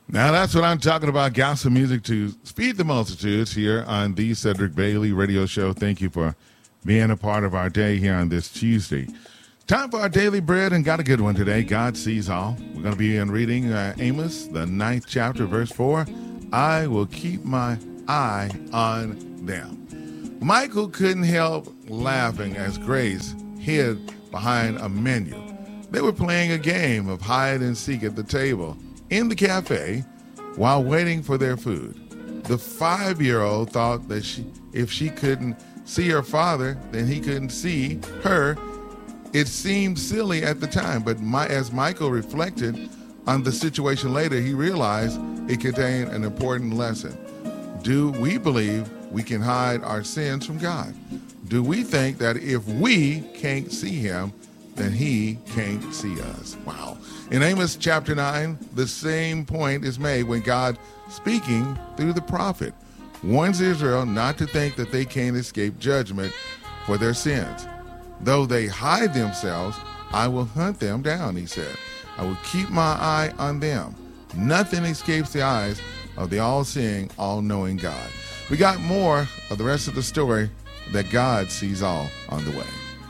Now that's what I'm talking about. Gospel music to feed the multitudes here on the Cedric Bailey Radio Show. Thank you for being a part of our day here on this Tuesday. Time for our daily bread, and got a good one today. God sees all. We're going to be reading Amos, the 9th chapter, verse 4. I will keep my eye on them. Michael couldn't help laughing as Grace hid behind a menu. They were playing a game of hide and seek at the table in the cafe while waiting for their food. The 5-year-old thought that if she couldn't see her father, then he couldn't see her. It seemed silly at the time, but as Michael reflected on the situation later, he realized it contained an important lesson. Do we believe we can hide our sins from God? Do we think that if we can't see him, then he can't see us? Wow. In Amos chapter 9, the same point is made when God, speaking through the prophet, warns Israel not to think that they can't escape judgment for their sins. Though they hide themselves, I will hunt them down, he said. I will keep my eye on them. Nothing escapes the eyes of the all-seeing, all-knowing God. We got more of the rest of the story that God sees all on the way.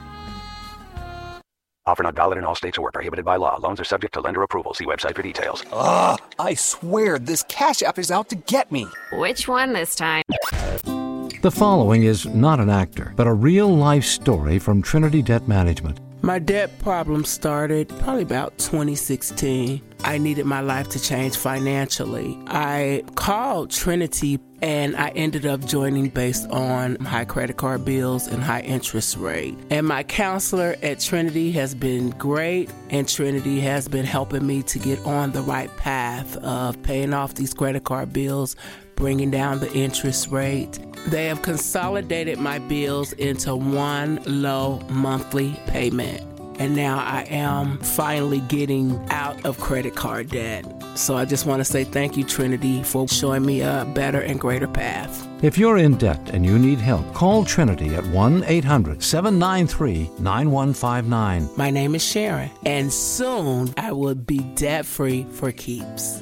Offer not valid in all states or prohibited by law. Loans are subject to lender approval. See website for details. I swear this Cash App is out to get me. Which one this time? The following is not an actor, but a real-life story from Trinity Debt Management. My debt problem started probably about 2016. I needed my life to change financially. I called Trinity and I ended up joining based on high credit card bills and high interest rate. And my counselor at Trinity has been great, and Trinity has been helping me to get on the right path of paying off these credit card bills, bringing down the interest rate. They have consolidated my bills into one low monthly payment. And now I am finally getting out of credit card debt. So I just want to say thank you, Trinity, for showing me a better and greater path. If you're in debt and you need help, call Trinity at 1-800-793-9159. My name is Sharon, and soon I will be debt-free for keeps.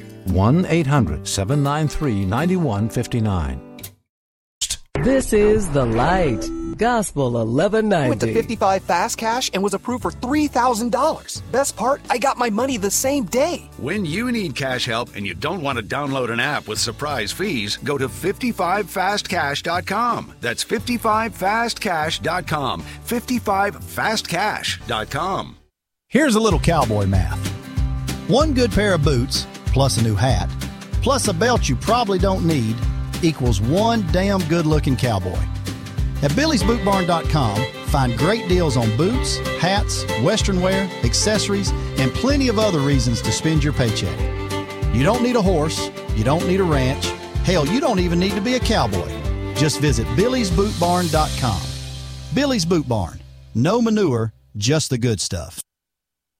1-800-793-9159. This is The Light, Gospel 1190. Went to 55 Fast Cash and was approved for $3,000. Best part, I got my money the same day. When you need cash help and you don't want to download an app with surprise fees, go to 55fastcash.com. That's 55fastcash.com. 55fastcash.com. Here's a little cowboy math. One good pair of boots, plus a new hat, plus a belt you probably don't need, equals one damn good-looking cowboy. At BillysBootBarn.com, find great deals on boots, hats, western wear, accessories, and plenty of other reasons to spend your paycheck. You don't need a horse. You don't need a ranch. Hell, you don't even need to be a cowboy. Just visit BillysBootBarn.com. Billy's Boot Barn. No manure, just the good stuff.